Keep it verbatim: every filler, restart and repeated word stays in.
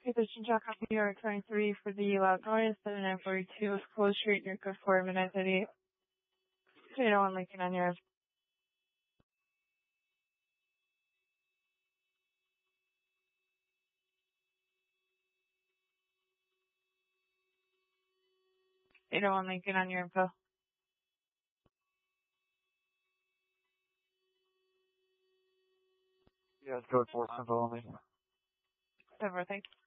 Position check on New York twenty-three for the loud noise, seven nine forty-two, Close Street, near code four, minute thirty-eight. eight oh one Lincoln on your eight oh one Lincoln on your info. Yeah, it's code four, info only. Several, thanks.